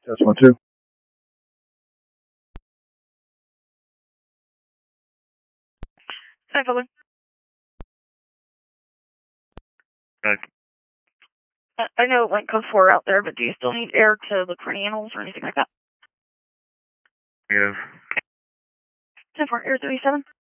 Test 1, 2. Hi, Colin. Right. I know Link Code 4 out there, but do you still need air to look for any animals or anything like that? Negative. 10-4, Air 37.